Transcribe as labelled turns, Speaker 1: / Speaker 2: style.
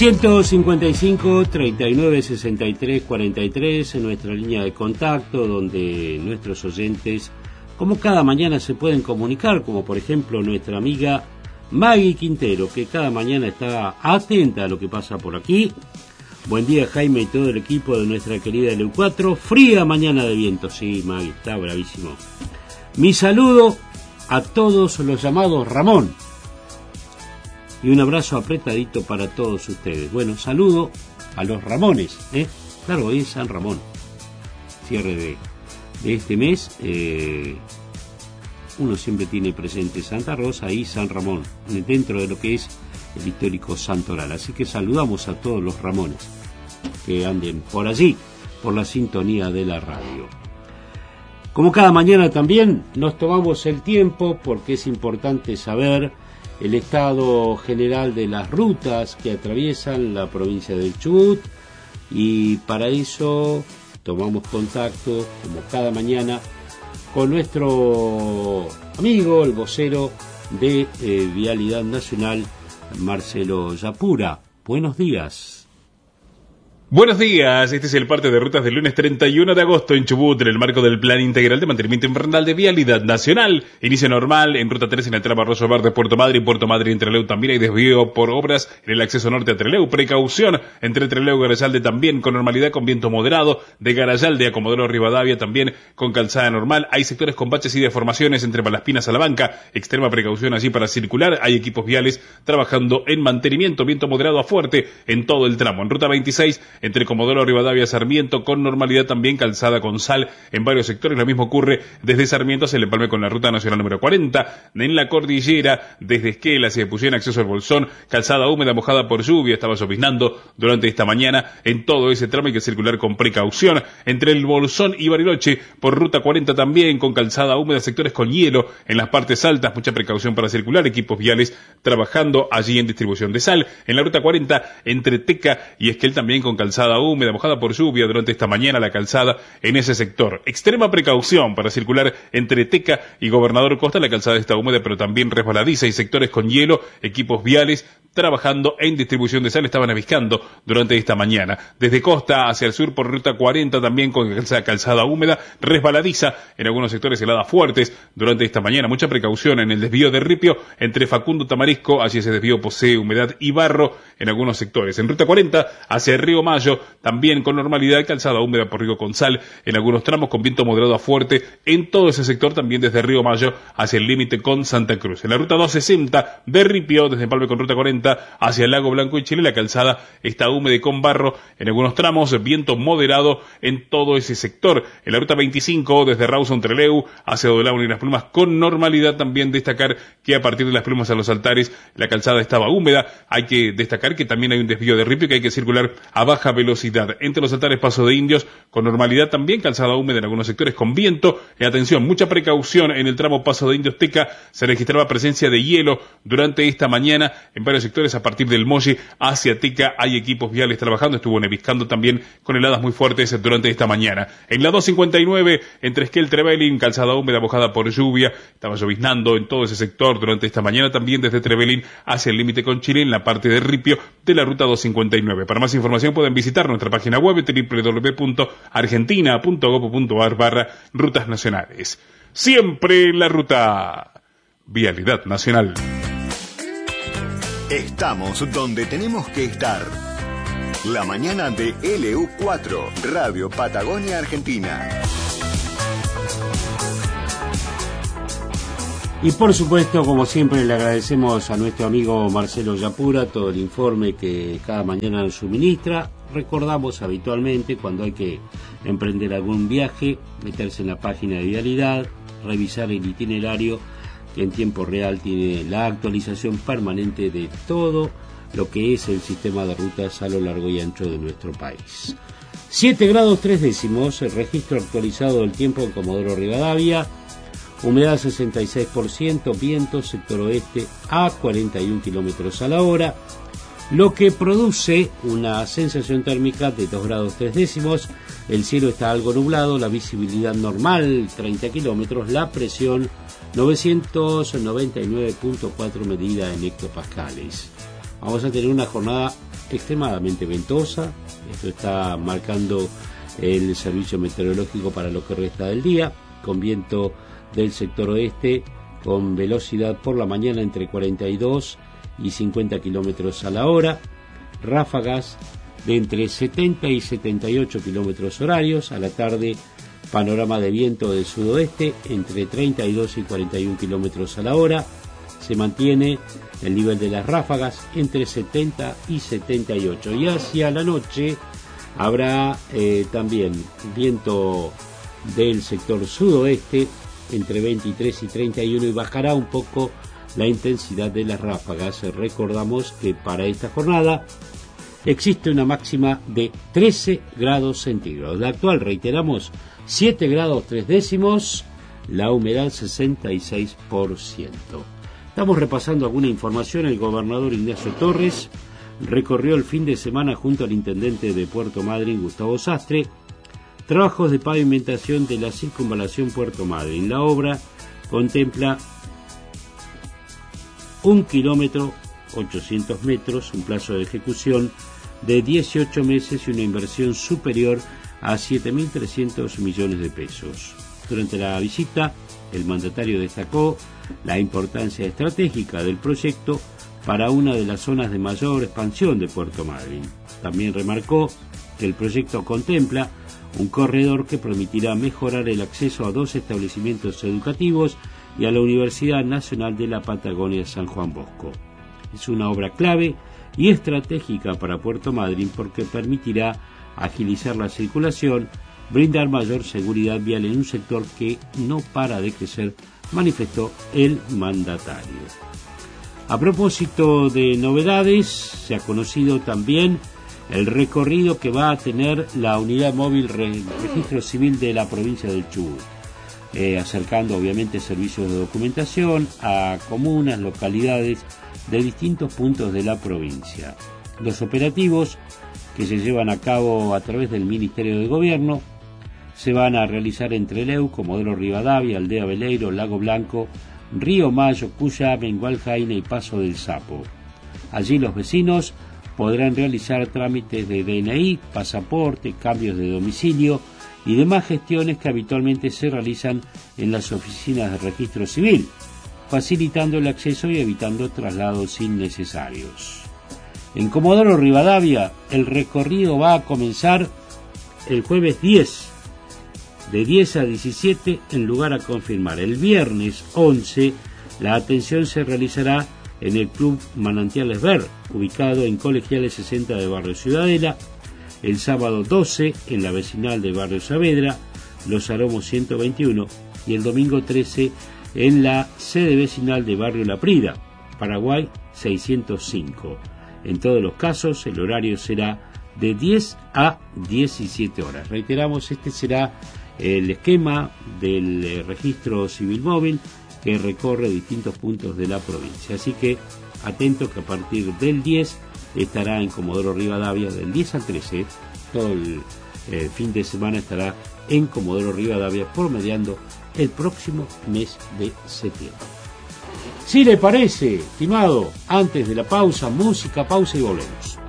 Speaker 1: 255 39 63 43 en nuestra línea de contacto, donde nuestros oyentes, como cada mañana, se pueden comunicar, como por ejemplo nuestra amiga Maggie Quintero, que cada mañana está atenta a lo que pasa por aquí. Buen día, Jaime, y todo el equipo de nuestra querida LU4. Fría mañana de viento. Sí, Maggie, está bravísimo. Mi saludo a todos los llamados Ramón. Y un abrazo apretadito para todos ustedes. Bueno, saludo a los Ramones, ¿eh? Claro, hoy es San Ramón. Cierre de este mes. Uno siempre tiene presente Santa Rosa y San Ramón, dentro de lo que es el histórico Santoral. Así que saludamos a todos los Ramones que anden por allí, por la sintonía de la radio. Como cada mañana también nos tomamos el tiempo, porque es importante saber el estado general de las rutas que atraviesan la provincia del Chubut, y para eso tomamos contacto, como cada mañana, con nuestro amigo, el vocero de Vialidad Nacional, Marcelo Yapura. Buenos días.
Speaker 2: Buenos días, este es el parte de rutas del lunes 31 de agosto en Chubut, en el marco del Plan Integral de Mantenimiento Invernal de Vialidad Nacional. Inicio normal en Ruta 3 en el tramo Arroyo Verde, Puerto Madre, y Puerto Madre en Trelew también hay desvío por obras en el acceso norte a Trelew. Precaución entre Trelew y Garayalde también con normalidad, con viento moderado. De Garayalde a Comodoro Rivadavia también con calzada normal. Hay sectores con baches y deformaciones entre Malaspinas a La Banca. Extrema precaución allí para circular. Hay equipos viales trabajando en mantenimiento. Viento moderado a fuerte en todo el tramo. En Ruta 26 entre Comodoro Rivadavia Sarmiento, con normalidad también, calzada con sal en varios sectores. Lo mismo ocurre desde Sarmiento hacia el empalme con la ruta nacional número 40. En la cordillera, desde Esquel hacia Epuyén, acceso al Bolsón, calzada húmeda mojada por lluvia, estaba lloviznando durante esta mañana. En todo ese tramo hay que circular con precaución. Entre el Bolsón y Bariloche, por ruta 40 también, con calzada húmeda, sectores con hielo en las partes altas, mucha precaución para circular, equipos viales trabajando allí en distribución de sal. En la ruta 40, entre Teca y Esquel también con calzada húmeda, mojada por lluvia durante esta mañana, la calzada en ese sector. Extrema precaución para circular entre Teca y Gobernador Costa, la calzada está húmeda pero también resbaladiza, y sectores con hielo, equipos viales trabajando en distribución de sal estaban aviscando durante esta mañana. Desde Costa hacia el sur por ruta 40 también con calzada húmeda, resbaladiza, en algunos sectores heladas fuertes durante esta mañana. Mucha precaución en el desvío de Ripio entre Facundo Tamarisco, allí ese desvío posee humedad y barro en algunos sectores. En ruta 40 hacia el Río Mayo también con normalidad, calzada húmeda por Río con sal en algunos tramos, con viento moderado a fuerte en todo ese sector, también desde Río Mayo hacia el límite con Santa Cruz. En la ruta 260 de Ripio, desde Empalme con ruta 40 hacia el Lago Blanco y Chile, la calzada está húmeda y con barro en algunos tramos, viento moderado en todo ese sector. En la ruta 25 desde Rawson Trelew hacia Dodelagún y Las Plumas, con normalidad. También destacar que a partir de Las Plumas a Los Altares la calzada estaba húmeda. Hay que destacar que también hay un desvío de Ripio, que hay que circular a baja velocidad. Entre Los Altares, Paso de Indios, con normalidad también, calzada húmeda en algunos sectores con viento. Atención, mucha precaución en el tramo Paso de Indios Teca, se registraba presencia de hielo durante esta mañana en varios sectores. A partir del Molle hacia Teca hay equipos viales trabajando, estuvo neviscando también con heladas muy fuertes durante esta mañana. En la 259 entre Esquel Trevelin, calzada húmeda mojada por lluvia, estaba lloviznando en todo ese sector durante esta mañana, también desde Trevelin hacia el límite con Chile en la parte de Ripio de la ruta 259. Para más información pueden visitar nuestra página web www.argentina.gov.ar/rutas nacionales. Siempre en la ruta. Vialidad Nacional.
Speaker 3: Estamos donde tenemos que estar. La mañana de LU4, Radio Patagonia Argentina.
Speaker 1: Y por supuesto, como siempre, le agradecemos a nuestro amigo Marcelo Yapura todo el informe que cada mañana nos suministra. Recordamos habitualmente, cuando hay que emprender algún viaje, meterse en la página de Vialidad, revisar el itinerario, que en tiempo real tiene la actualización permanente de todo lo que es el sistema de rutas a lo largo y ancho de nuestro país. 7 grados 3 décimos, el registro actualizado del tiempo en Comodoro Rivadavia, humedad 66%, viento sector oeste a 41 kilómetros a la hora, lo que produce una sensación térmica de 2 grados 3 décimos, el cielo está algo nublado, la visibilidad normal 30 kilómetros, la presión 999.4 medida en hectopascales. Vamos a tener una jornada extremadamente ventosa. Esto está marcando el servicio meteorológico para lo que resta del día, con viento del sector oeste, con velocidad por la mañana entre 42 y 50 kilómetros a la hora, ráfagas de entre 70 y 78 kilómetros horarios. A la tarde, panorama de viento del sudoeste entre 32 y 41 kilómetros a la hora. Se mantiene el nivel de las ráfagas entre 70 y 78. Y hacia la noche habrá también viento del sector sudoeste entre 23 y 31 y bajará un poco la intensidad de las ráfagas. Recordamos que para esta jornada existe una máxima de 13 grados centígrados. La actual, reiteramos, 7 grados 3 décimos, la humedad 66%. Estamos repasando alguna información. El gobernador Ignacio Torres recorrió el fin de semana junto al intendente de Puerto Madryn, Gustavo Sastre, trabajos de pavimentación de la circunvalación Puerto Madryn. La obra contempla 1 kilómetro 800 metros, un plazo de ejecución de 18 meses y una inversión superior a 7.300 millones de pesos. Durante la visita, el mandatario destacó la importancia estratégica del proyecto para una de las zonas de mayor expansión de Puerto Madryn. También remarcó que el proyecto contempla un corredor que permitirá mejorar el acceso a 2 establecimientos educativos y a la Universidad Nacional de la Patagonia San Juan Bosco. Es una obra clave y estratégica para Puerto Madryn porque permitirá agilizar la circulación, brindar mayor seguridad vial en un sector que no para de crecer, manifestó el mandatario. A propósito de novedades, se ha conocido también el recorrido que va a tener la unidad móvil registro civil de la provincia del Chubut, acercando obviamente servicios de documentación a comunas, localidades de distintos puntos de la provincia. Los operativos que se llevan a cabo a través del Ministerio de Gobierno se van a realizar entre Leu, Comodoro Rivadavia, Aldea Veleiro, Lago Blanco, Río Mayo, Cuya, Mengualjaina y Paso del Sapo. Allí los vecinos podrán realizar trámites de DNI, pasaporte, cambios de domicilio y demás gestiones que habitualmente se realizan en las oficinas de registro civil, facilitando el acceso y evitando traslados innecesarios. En Comodoro Rivadavia, el recorrido va a comenzar el jueves 10, de 10 a 17, en lugar a confirmar. El viernes 11, la atención se realizará en el Club Manantiales Ver, ubicado en Colegiales 60 de Barrio Ciudadela. El sábado 12, en la vecinal de Barrio Saavedra, Los Aromos 121, y el domingo 13, en la sede vecinal de Barrio La Prida, Paraguay 605. En todos los casos, el horario será de 10 a 17 horas. Reiteramos, este será el esquema del registro civil móvil que recorre distintos puntos de la provincia. Así que atentos que a partir del 10 estará en Comodoro Rivadavia, del 10 al 13, todo el fin de semana estará en Comodoro Rivadavia, promediando el próximo mes de septiembre. Si le parece, estimado, antes de la pausa, música, pausa y volvemos.